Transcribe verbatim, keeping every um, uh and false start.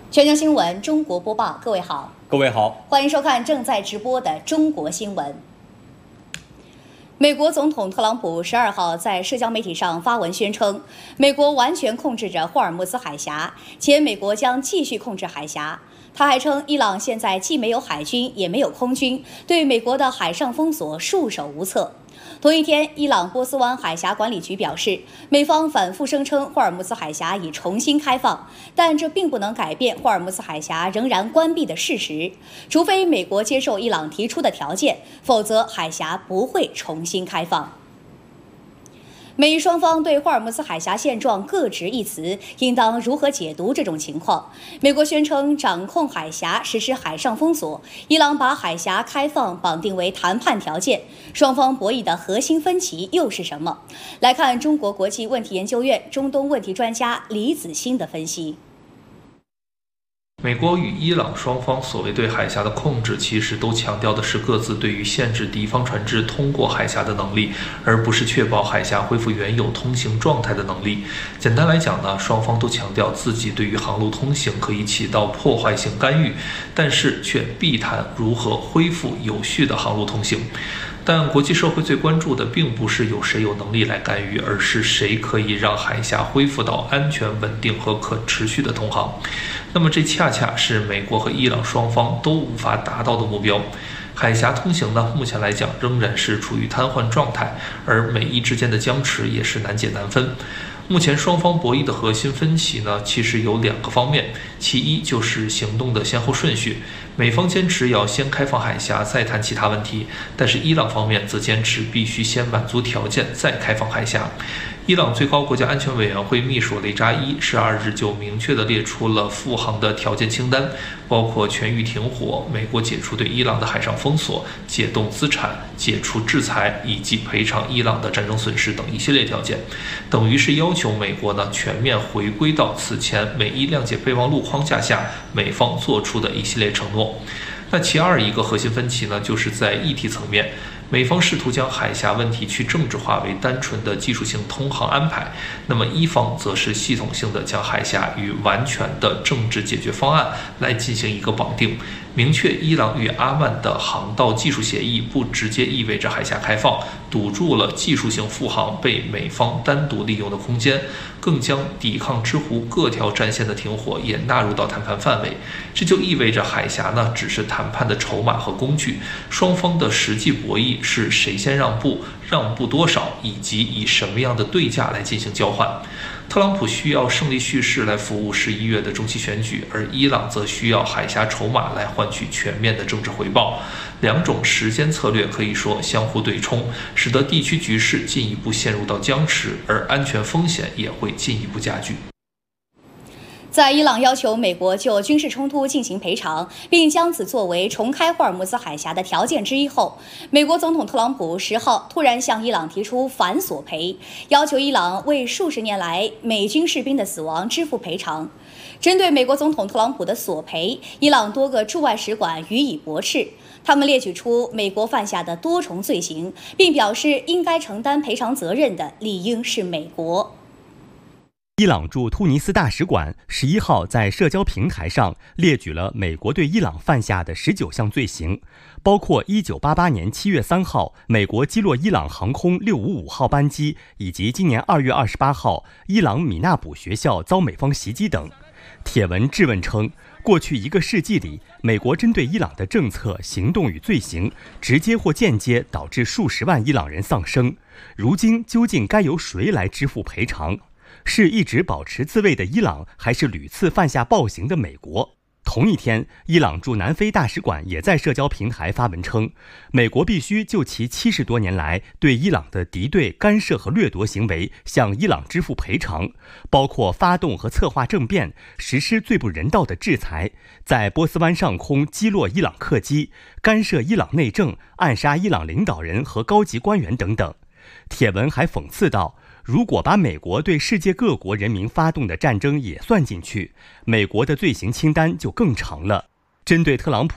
全球新闻中国播报，各位好， 各位好， 欢迎收看正在直播的中国新闻。美国总统特朗普十二号在社交媒体上发文宣称，美国完全控制着霍尔木兹海峡，且美国将继续控制海峡。他还称，伊朗现在既没有海军，也没有空军，对美国的海上封锁束手无策。同一天，伊朗波斯湾海峡管理局表示，美方反复声称霍尔木兹海峡已重新开放，但这并不能改变霍尔木兹海峡仍然关闭的事实。除非美国接受伊朗提出的条件，否则海峡不会重新开放。美伊双方对霍尔木兹海峡现状各执一词，应当如何解读这种情况？美国宣称掌控海峡，实施海上封锁；伊朗把海峡开放绑定为谈判条件。双方博弈的核心分歧又是什么？来看中国国际问题研究院中东问题专家李子欣的分析。 美国与伊朗双方所谓对海峡的控制，其实都强调的是各自对于限制敌方船只通过海峡的能力，而不是确保海峡恢复原有通行状态的能力。简单来讲呢，双方都强调自己对于航路通行可以起到破坏性干预，但是却避谈如何恢复有序的航路通行。但国际社会最关注的并不是有谁有能力来干预，而是谁可以让海峡恢复到安全、稳定和可持续的通航。那么这恰恰是美国和伊朗双方都无法达到的目标。海峡通行呢，目前来讲仍然是处于瘫痪状态，而美伊之间的僵持也是难解难分。目前双方博弈的核心分歧呢，其实有两个方面，其一就是行动的先后顺序。美方坚持要先开放海峡，再谈其他问题，但是伊朗方面则坚持必须先满足条件，再开放海峡。伊朗最高国家安全委员会秘书雷扎伊十二日就明确地列出了复航的条件清单，包括全域停火、美国解除对伊朗的海上封锁、解冻资产、解除制裁以及赔偿伊朗的战争损失等一系列条件，等于是要求美国呢全面回归到此前美伊谅解备忘录框架下美方做出的一系列承诺。那其二一个核心分歧呢，就是在议题层面，美方试图将海峡问题去政治化为单纯的技术性通航安排，那么伊方则是系统性的将海峡与完全的政治解决方案来进行一个绑定，明确伊朗与阿曼的航道技术协议不直接意味着海峡开放，堵住了技术性复航被美方单独利用的空间，更将抵抗之湖各条战线的停火也纳入到谈判范围。这就意味着海峡呢只是谈判的筹码和工具，双方的实际博弈是谁先让步，让步多少，以及以什么样的对价来进行交换。特朗普需要胜利叙事来服务十一月的中期选举，而伊朗则需要海峡筹码来换取全面的政治回报。两种时间策略可以说相互对冲，使得地区局势进一步陷入到僵持，而安全风险也会进一步加剧。 在伊朗要求美国就军事冲突进行赔偿，并将此作为重开霍尔木兹海峡的条件之一后，美国总统特朗普十号突然向伊朗提出反索赔，要求伊朗为数十年来美军士兵的死亡支付赔偿。针对美国总统特朗普的索赔，伊朗多个驻外使馆予以驳斥，他们列举出美国犯下的多重罪行，并表示应该承担赔偿责任的理应是美国。 伊朗驻突尼斯大使馆十一号在社交平台上列举了美国对伊朗犯下的十九项罪行，包括一九八八年七月三号美国击落伊朗航空六五五号班机，以及今年二月二十八号伊朗米纳卜学校遭美方袭击等。帖文质问称，过去一个世纪里，美国针对伊朗的政策、行动与罪行，直接或间接导致数十万伊朗人丧生。如今究竟该由谁来支付赔偿？是一直保持自卫的伊朗，还是屡次犯下暴行的美国？同一天，伊朗驻南非大使馆也在社交平台发文称，美国必须就其七十多年来对伊朗的敌对、干涉和掠夺行为向伊朗支付赔偿，包括发动和策划政变、实施最不人道的制裁、在波斯湾上空击落伊朗客机、干涉伊朗内政、暗杀伊朗领导人和高级官员等等。帖文还讽刺道，如果把美国对世界各国人民发动的战争也算进去，美国的罪行清单就更长了。针对特朗普